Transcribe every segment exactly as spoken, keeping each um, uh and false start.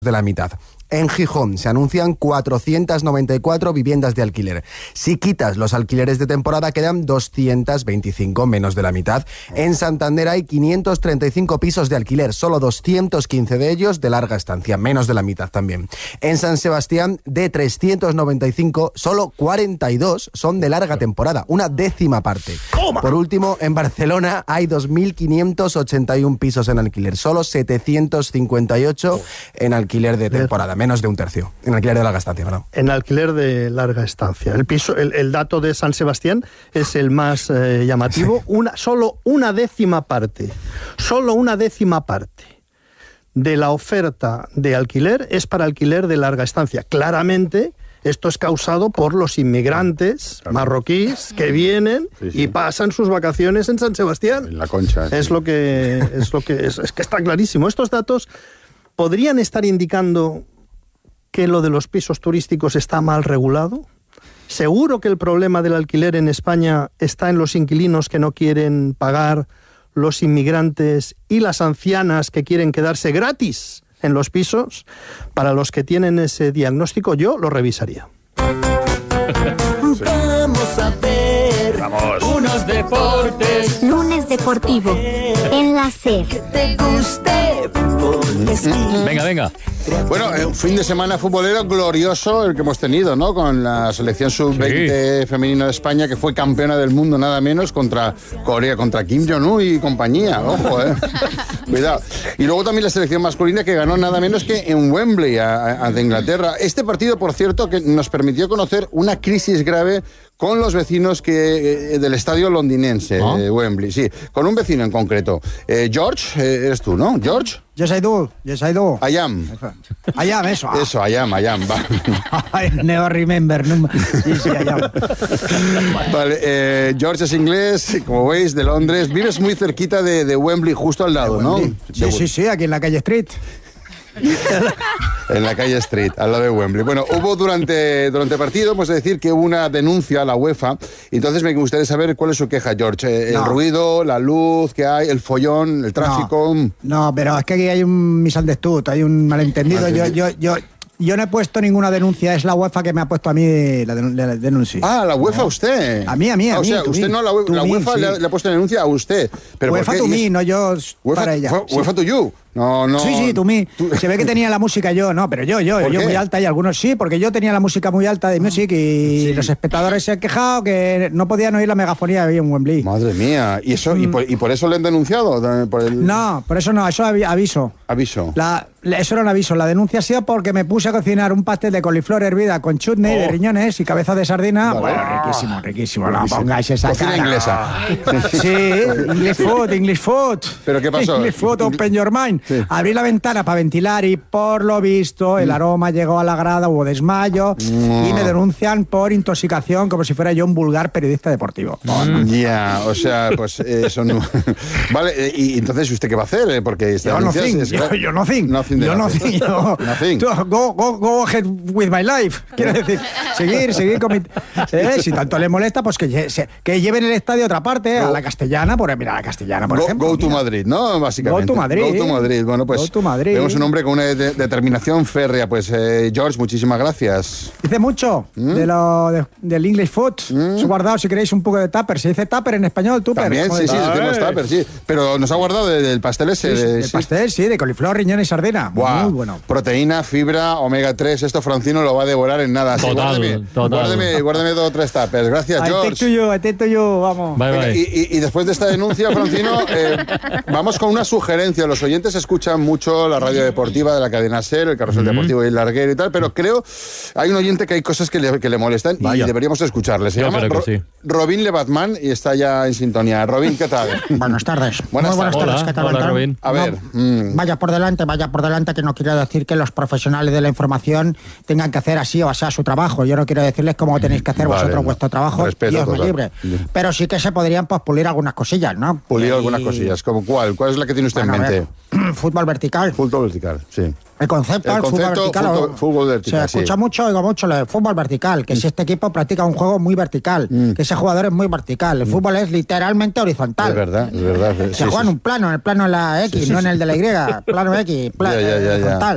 de la mitad. En Gijón se anuncian cuatrocientas noventa y cuatro viviendas de alquiler. Si quitas los alquileres de temporada, quedan doscientas veinticinco, menos de la mitad. En Santander hay quinientos treinta y cinco pisos de alquiler, solo doscientos quince de ellos de larga estancia, menos de la mitad también. En San Sebastián, de trescientos noventa y cinco, solo cuarenta y dos son de larga temporada, una décima parte. Por último, en Barcelona hay dos mil quinientos ochenta y uno pisos en alquiler, solo setecientos cincuenta y ocho en alquiler de temporada. Menos de un tercio, en alquiler de larga estancia, ¿verdad? En alquiler de larga estancia. El piso, el, el dato de San Sebastián es el más eh, llamativo. Sí. Una, solo una décima parte, solo una décima parte de la oferta de alquiler es para alquiler de larga estancia. Claramente, esto es causado por los inmigrantes claro. marroquíes que vienen sí, sí. y pasan sus vacaciones en San Sebastián. En la Concha. Es sí. lo que es lo que es, es que está clarísimo. Estos datos podrían estar indicando que lo de los pisos turísticos está mal regulado. Seguro que el problema del alquiler en España está en los inquilinos que no quieren pagar, los inmigrantes y las ancianas que quieren quedarse gratis en los pisos. Para los que tienen ese diagnóstico, yo lo revisaría. Vamos a ver Vamos. unos deportes. Lunes deportivo en la SER. Que te guste. Venga, venga. Bueno, un fin de semana futbolero glorioso el que hemos tenido, ¿no? Con la selección sub veinte sí. femenina de España, que fue campeona del mundo nada menos contra Corea, contra Kim Jong-un y compañía. Ojo, eh. Cuidado. Y luego también la selección masculina que ganó nada menos que en Wembley ante Inglaterra. Este partido, por cierto, que nos permitió conocer una crisis grave con los vecinos que, eh, del estadio londinense, ¿Oh? eh, Wembley, sí, con un vecino en concreto. Eh, George, eh, eres tú, ¿no? George. Yes, I do. Yes, I do. I am. I am, eso. Eso, I am, I am. Va. I never remember. No. Sí, sí, I am. Vale, eh, George es inglés, como veis, de Londres. Vives muy cerquita de, de Wembley, justo al lado, ¿no? Sí, sí, sí, aquí en la calle Street. En la calle Street, al lado de Wembley. Bueno, hubo durante, durante el partido, pues decir que hubo una denuncia a la UEFA. Entonces me gustaría saber cuál es su queja, George. El no. ruido, la luz que hay, el follón, el tráfico. No, no, pero es que aquí hay un misunderstood, hay un malentendido. Yo, yo, yo, yo no he puesto ninguna denuncia, es la UEFA que me ha puesto a mí la, den- la denuncia. Ah, la UEFA no. usted. A mí, a mí, a ah, mí. O sea, usted mí. no, la, la mí, UEFA sí. le, ha, le ha puesto denuncia a usted. Pero UEFA to mí, no yo UEFA, para ella. UEFA sí. to you. No, no. Sí, sí, tú mí. Se ve que tenía la música yo, no, pero yo, yo, yo qué? muy alta y algunos sí, porque yo tenía la música muy alta de music y sí. los espectadores se han quejado que no podían oír la megafonía ahí en Wembley. Madre mía. ¿Y eso mm. y, por, y por eso le han denunciado? Por el... No, por eso no, eso es aviso. Aviso. La, eso era un aviso. La denuncia ha sido porque me puse a cocinar un pastel de coliflor hervida con chutney, oh. de riñones y cabeza de sardina. Vale. Bueno, riquísimo, riquísimo. No pongáis esa cocina cara. inglesa. Sí, English food, English food. ¿Pero qué pasó? English food, open your mind. Sí. Abrí la ventana para ventilar y por lo visto el aroma llegó a la grada, hubo desmayo no. y me denuncian por intoxicación como si fuera yo un vulgar periodista deportivo. Ya, yeah, o sea, pues eso no. Vale, y entonces ¿usted qué va a hacer? Porque esta yo no think, es... yo, yo no think, nothing yo no think, yo, nothing. Go, go, go ahead with my life. Quiero decir, seguir, seguir con mi... Eh, si tanto le molesta, pues que, que lleven el estadio a otra parte, go. a la Castellana, por mira, a la Castellana, por go, ejemplo. Go to mira. Madrid, ¿no? Básicamente. Go to Madrid. Go to Madrid. Bueno, pues... Go to Madrid. Vemos un hombre con una de- determinación férrea. Pues, eh, George, muchísimas gracias. Dice mucho ¿Mm? de lo de, del English food. ¿Mm? Os he guardado, si queréis, un poco de tupper. Se dice tupper en español, tupper. También, sí, sí, decimos tupper, sí. Pero nos ha guardado del de, de pastel ese. Sí, de, del sí. pastel, sí, de coliflor, riñón y sardina. Wow. Muy bueno. Proteína, fibra, omega tres. Esto Francino lo va a devorar en nada. Total, sí, guárdeme, total. Guárdeme, guárdeme dos o tres tuppers. Gracias, George. Atento yo, atento yo, vamos. Bye, Venga, bye. y, y, y después de esta denuncia, Francino, eh, vamos con una sugerencia. Los oyentes escuchan mucho la radio deportiva de la cadena SER, el Carrusel Mm-hmm. Deportivo y el Larguero y tal, pero creo hay un oyente que hay cosas que le, que le molestan Vaya. y deberíamos escucharle. Se Yo llama creo que Ro- sí. Robin Lebatman y está ya en sintonía. Robin, ¿qué tal? Buenas tardes. Buenas Muy buenas tardes. tardes. Hola, ¿Qué tal, hola, Antón? Robin. A ver, No, mm. vaya por delante, vaya por delante, que no quiero decir que los profesionales de la información tengan que hacer así o sea su trabajo. Yo no quiero decirles cómo tenéis que hacer Vale, vosotros no. vuestro trabajo. Respeto Dios me total. libre. Pero sí que se podrían pues, pulir algunas cosillas, ¿no? Pulir Y- algunas cosillas. ¿Como cuál? ¿Cuál es la que tiene usted Bueno, en a mente? ver, fútbol vertical. Fútbol vertical, sí. El concepto El del fútbol concepto, vertical. fútbol- o- fútbol vertical, Se escucha sí. mucho, oigo mucho lo de fútbol vertical, que si este equipo practica un juego muy vertical, Mm. que ese jugador es muy vertical. El fútbol es literalmente horizontal. Es verdad, es verdad. Se Sí, juega sí, en sí. un plano, en el plano de la X, Sí, sí, no sí. en el de la Y. Plano X, plano Ya, ya, ya, ya. horizontal.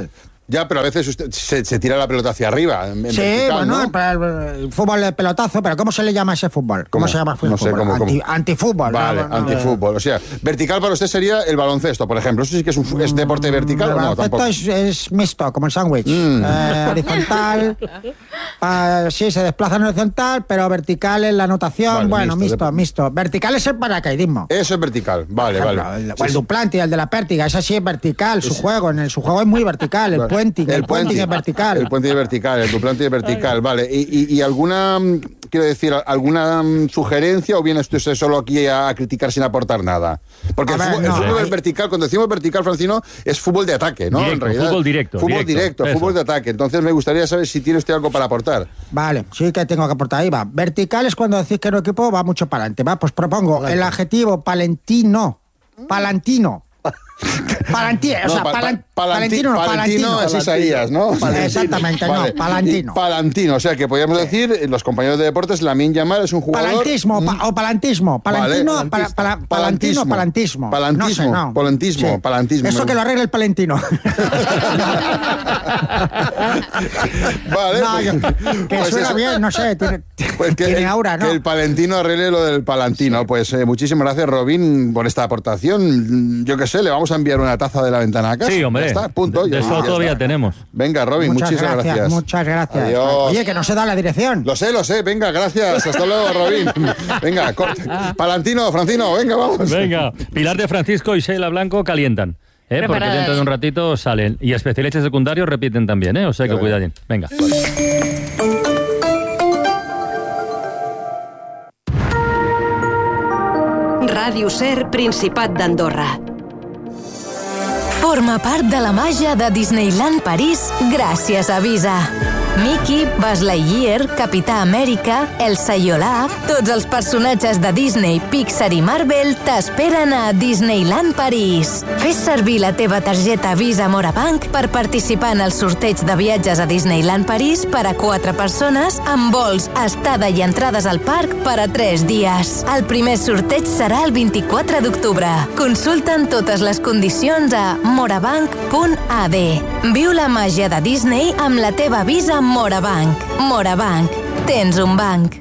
Ya, pero a veces usted se, se tira la pelota hacia arriba. En, en sí, vertical, bueno, ¿no? el, el fútbol de pelotazo, pero ¿cómo se le llama a ese fútbol? ¿Cómo, ¿Cómo se llama el fútbol? No sé cómo. Anti, cómo. Antifútbol. Vale, no, no, antifútbol. O sea, vertical para usted sería el baloncesto, por ejemplo. ¿Eso sí que es un es deporte vertical el o no? baloncesto es, es mixto, como el sándwich. Mm. Eh, horizontal. uh, sí, se desplaza en horizontal, pero vertical en la anotación. Vale, bueno, mixto, mixto, mixto. Vertical es el paracaidismo. Eso es vertical. Vale, ejemplo, vale. El, o el duplanti, el de la pértiga. Ese sí es vertical, su sí. juego. En el, su juego es muy vertical. El vale. puenting. El, el puenting es vertical. El puenting es vertical, el duplanti es vertical, vale. ¿Y, y, y alguna, quiero decir, alguna sugerencia o viene usted solo aquí a, a criticar sin aportar nada? Porque el, ver, fútbol, no, el fútbol hay... es vertical, cuando decimos vertical, Francino, es fútbol de ataque, ¿no? Directo, en realidad, fútbol directo. Fútbol directo, directo fútbol de ataque. Entonces me gustaría saber si tiene usted algo para aportar. Vale, sí que tengo que aportar. Ahí va. Vertical es cuando decís que un equipo va mucho para adelante. Va, pues propongo vale. el adjetivo palentino. Palantino. Palantino, o sea, no, pa, palan, pa, palantino, palantino, palantino es Isaías, ¿no? Palantino. Exactamente, vale. no, palantino. Y palantino, o sea, que podríamos decir, los compañeros de deportes, Lamine Yamal es un jugador... Palantismo, mm. pa, o palantismo, palantino, vale. pala, pala, palantino, palantismo. Palantismo, no sé, no. palantismo, sí. palantismo. Eso que lo arregle el palentino. Vale. No, yo, que pues suena eso. bien, no sé, tiene, pues que tiene el, aura, ¿no? Que el palentino arregle lo del palantino. Sí. Pues eh, muchísimas gracias, Robin, por esta aportación. Yo qué sé, le vamos a enviar una taza de la ventana a casa. Sí, hombre. Ya está, punto. De, de ya, eso ya todavía está. tenemos. Venga, Robin, muchas muchísimas gracias. gracias. Muchas gracias. Adiós. Oye, que no se da la dirección. Lo sé, lo sé. Venga, gracias. Hasta luego, Robin. Venga, corte. Palantino, Francino, venga, vamos. Venga, Pilar de Francisco y Sheila Blanco calientan. ¿Eh? Porque dentro de un ratito salen. Y especialistas secundarios repiten también, ¿eh? O sea que cuidadín. Venga. Ràdio Ser, Principat d'Andorra. Forma part de la màgia de Disneyland París gràcies a Visa. Mickey, Buzz Lightyear, Capità Amèrica, Elsa i Olaf, tots els personatges de Disney, Pixar i Marvel t'esperen a Disneyland París. Fes servir la teva targeta Visa Morabank per participar en el sorteig de viatges a Disneyland París per a quatre persones amb vols, estada i entrades al parc per a tres dies. El primer sorteig serà el vint-i-quatre d'octubre. Consulta'n totes les condicions a morabank punt a d. Viu la màgia de Disney amb la teva Visa Morabank. Morabank. Tens un banc.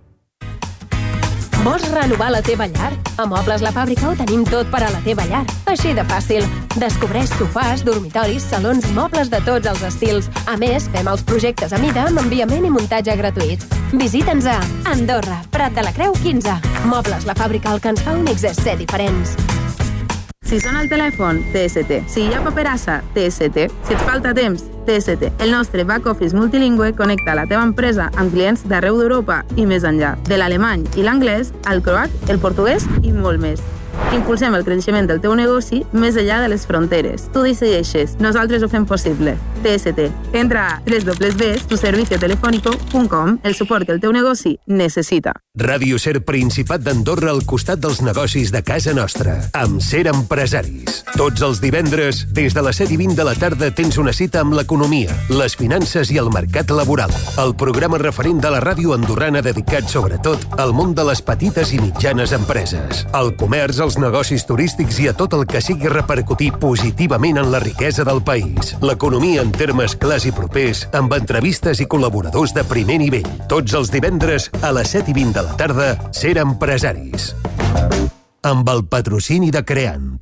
Vols renovar la teva llar? A Mobles La Fàbrica ho tenim tot per a la teva llar. Així de fàcil. Descobreix sofàs, dormitoris, salons i mobles de tots els estils. A més, fem els projectes a mida amb enviament i muntatge gratuïts. Visita'ns a Andorra, Prat de la Creu quinze. Mobles La Fàbrica, el que ens fa únics és ser diferents. Si sona el telèfon, T S T. Si hi ha paperassa, T S T. Si et falta temps, T S T. El nostre back-office multilingüe connecta la teva empresa amb clients d'arreu d'Europa i més enllà. De l'alemany i l'anglès, al croat, el portuguès i molt més. Impulsem el creixement del teu negoci més enllà de les fronteres. Tu decideixes, nosaltres ho fem possible. T S T. Entra a doble u doble u doble u punt tu servicio telefónico punt com, el suport que el teu negoci necessita. Ràdio Ser, Principat d'Andorra, al costat dels negocis de casa nostra. Amb Ser Empresaris. Tots els divendres, des de les set i vint de la tarda, tens una cita amb l'economia, les finances i el mercat laboral. El programa referent de la ràdio andorrana dedicat sobretot al món de les petites i mitjanes empreses. El comerç, els negocis turístics i a tot el que sigui repercutir positivament en la riquesa del país. L'economia en termes clars i propers, amb entrevistes i col·laboradors de primer nivell. Tots els divendres a les set i vint de la tarda, Ser Empresaris. Amb el patrocini de Creant.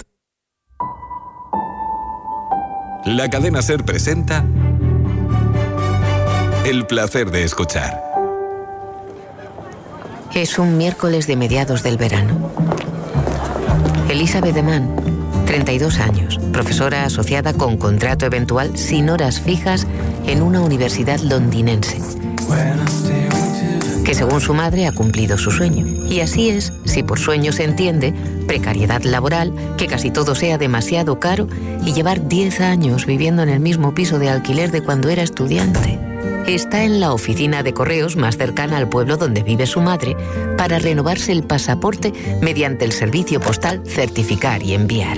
La cadena Ser presenta El placer de escuchar. Es un miércoles de mediados del verano. Elizabeth Deman, treinta y dos años, profesora asociada con contrato eventual sin horas fijas en una universidad londinense, que según su madre ha cumplido su sueño. Y así es, si por sueño se entiende, precariedad laboral, que casi todo sea demasiado caro y llevar diez años viviendo en el mismo piso de alquiler de cuando era estudiante. Está en la oficina de correos más cercana al pueblo donde vive su madre para renovarse el pasaporte mediante el servicio postal Certificar y Enviar.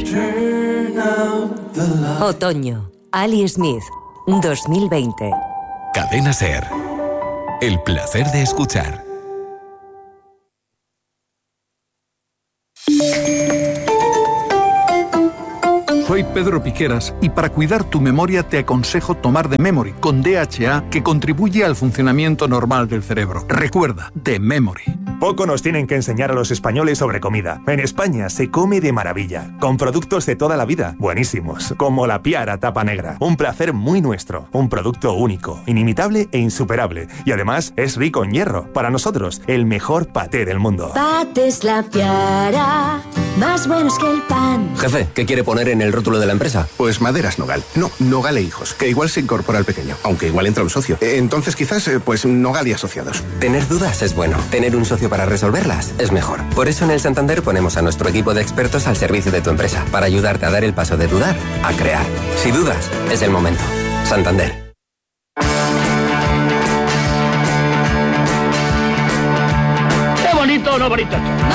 Otoño. Ali Smith, dos mil veinte. Cadena Ser. El placer de escuchar. Soy Pedro Piqueras y para cuidar tu memoria te aconsejo tomar The Memory con D H A, que contribuye al funcionamiento normal del cerebro. Recuerda, The Memory. Poco nos tienen que enseñar a los españoles sobre comida. En España se come de maravilla, con productos de toda la vida, buenísimos, como la Piara Tapa Negra. Un placer muy nuestro, un producto único, inimitable e insuperable. Y además es rico en hierro. Para nosotros, el mejor paté del mundo. Patés La Piara, más buenos que el pan. Jefe, ¿qué quiere poner en el rótulo de la empresa? Pues Maderas Nogal. No, Nogal e Hijos, que igual se incorpora al pequeño, aunque igual entra un socio. Entonces quizás, pues Nogal y Asociados. Tener dudas es bueno. Tener un socio para resolverlas es mejor. Por eso en el Santander ponemos a nuestro equipo de expertos al servicio de tu empresa, para ayudarte a dar el paso de dudar a crear. Si dudas, es el momento. Santander. ¡Qué bonito, no bonito!